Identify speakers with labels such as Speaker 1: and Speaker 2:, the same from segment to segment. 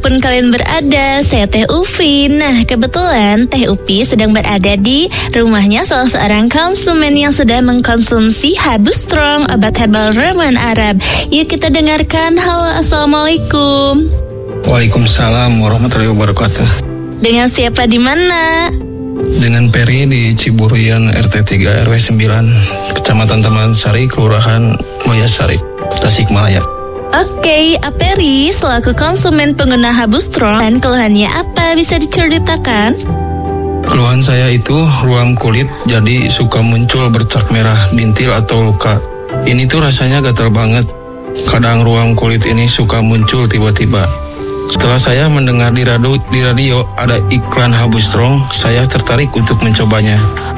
Speaker 1: dimanapun kalian berada, saya Teh Ufi. Nah, kebetulan Teh Ufi sedang berada di rumahnya salah seorang konsumen yang sudah mengkonsumsi Habu Strong, obat herbal ramuan Arab. Yuk kita dengarkan. Halo, assalamualaikum.
Speaker 2: Waalaikumsalam warahmatullahi wabarakatuh.
Speaker 1: Dengan siapa di mana?
Speaker 2: Dengan Peri di Ciburian RT 3 RW 9, Kecamatan Taman Sari, Kelurahan Moyasari, Tasikmalaya.
Speaker 1: Oke, Aperi selaku konsumen pengguna Habu Strong, dan keluhannya apa, bisa diceritakan?
Speaker 2: Keluhan saya itu ruam kulit, jadi suka muncul bercak merah, bintil atau luka. Ini tuh rasanya gatal banget. Kadang ruam kulit ini suka muncul tiba-tiba. Setelah saya mendengar di radio ada iklan Habu Strong, saya tertarik untuk mencobanya.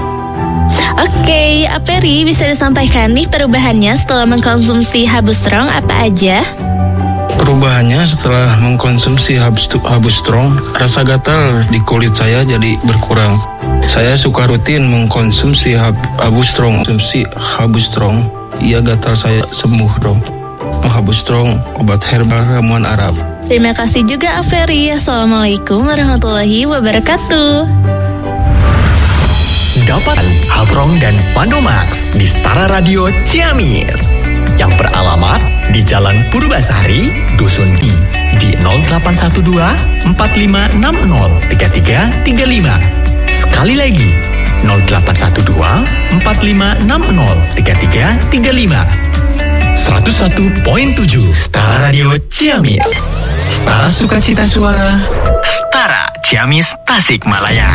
Speaker 1: Oke, Aperi bisa disampaikan nih perubahannya setelah mengkonsumsi Habu Strong apa aja?
Speaker 2: Perubahannya setelah mengkonsumsi Habu Strong, rasa gatal di kulit saya jadi berkurang. Saya suka rutin mengkonsumsi Habu Strong. Iya, gatal saya sembuh dong. Habu Strong, obat herbal ramuan Arab.
Speaker 1: Terima kasih juga Aperi. Assalamualaikum warahmatullahi wabarakatuh.
Speaker 3: Dapat Habrong dan Pandomax di Stara Radio Ciamis yang beralamat di Jalan Purbasari, Dusun I di 0812 4560 3335. Sekali lagi 0812 4560 3335. 101.7 Stara Radio Ciamis. Stara Sukacita Suara. Stara Ciamis Tasikmalaya.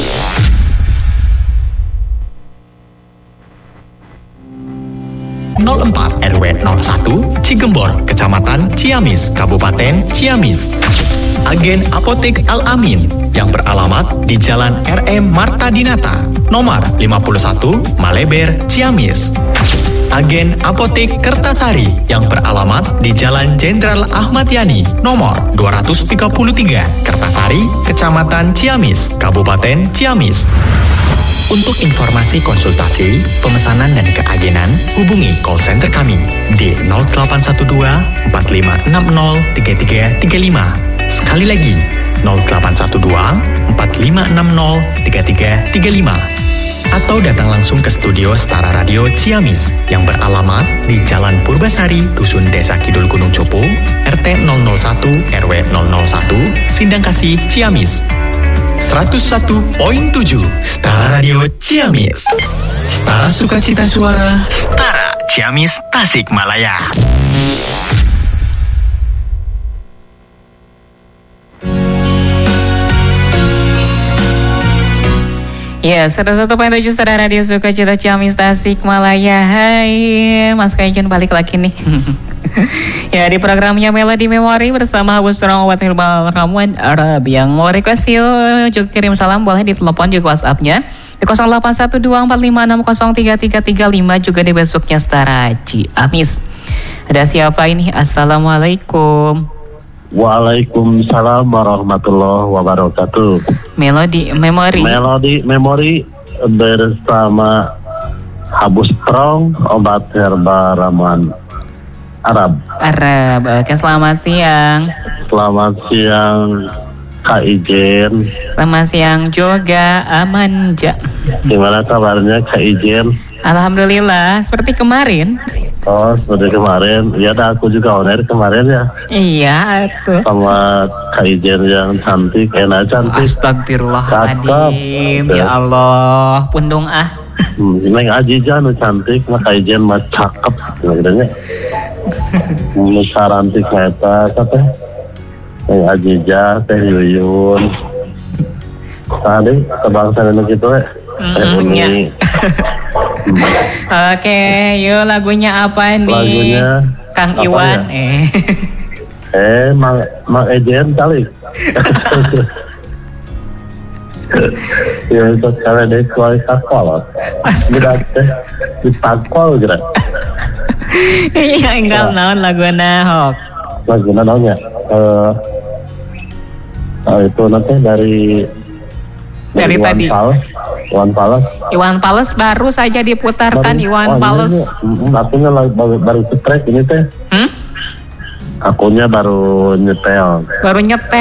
Speaker 3: RW 01 Cigembor, Kecamatan Ciamis, Kabupaten Ciamis. Agen Apotek Al-Amin yang beralamat di Jalan RM Marta Dinata, nomor 51 Maleber, Ciamis. Agen Apotek Kertasari yang beralamat di Jalan Jenderal Ahmad Yani, nomor 233 Kertasari, Kecamatan Ciamis, Kabupaten Ciamis. Untuk informasi konsultasi, pemesanan dan keagenan, hubungi call center kami di 0812 4560 3335. Sekali lagi, 0812 4560 3335. Atau datang langsung ke studio Stara Radio Ciamis yang beralamat di Jalan Purbasari, Dusun Desa Kidul Gunung Cupu, RT 001 RW 001, Sindangkasih, Ciamis. 101.7 Stara Radio Ciamis. Stara Sukacita Suara. Stara Ciamis Tasikmalaya.
Speaker 4: Ya, 101.7 Stara Radio Sukacita Ciamis Tasikmalaya. Hai, Mas Kaijen balik lagi nih. Ya, di programnya Melody Memory bersama Habu Strong, obat herbal ramuan Arab. Yang mau request yuk, juga kirim salam boleh di telepon juga WhatsApp-nya di 081245603335, juga di Facebooknya Stara Ciamis. Ada siapa ini? Assalamualaikum.
Speaker 5: Waalaikumsalam warahmatullahi wabarakatuh.
Speaker 4: Melody Memory
Speaker 5: bersama Habu Strong, obat herbal ramuan Arab.
Speaker 4: Oke, selamat siang.
Speaker 5: Selamat siang Kak Ijen.
Speaker 4: Selamat siang juga Amanja.
Speaker 5: Gimana kabarnya Kak Ijen?
Speaker 4: Alhamdulillah, seperti kemarin.
Speaker 5: Oh, seperti kemarin. Ya, aku juga on air kemarin ya.
Speaker 4: Iya, tuh.
Speaker 5: Sama Kak Ijen yang cantik, enak cantik.
Speaker 4: Astagfirullahaladzim. Ya Allah, pundung ah.
Speaker 5: Neng Ajija nu cantik, mah Kak Ijen mah cakep. Gimana nu sarantik eta teh. Neng Ajija, Teh Yuyun. Tadi kebangsaan nu kitu we.
Speaker 4: Ya. Oke, yuk lagunya apa nih?
Speaker 5: Lagunya
Speaker 4: Kang
Speaker 5: apa
Speaker 4: Iwan
Speaker 5: ya? Mang Ejen kali. Ya, itu karena dia kualitas kolot. Tidak teh ditakol gerak.
Speaker 4: Iya, enggak naon laguna hok.
Speaker 5: Laguna naon ya? Itu nanti dari
Speaker 4: tadi.
Speaker 5: Iwan Fals
Speaker 4: baru saja diputarkan. Iwan Fals.
Speaker 5: Akunya baru cetrek ini teh. Akunya baru nyetel.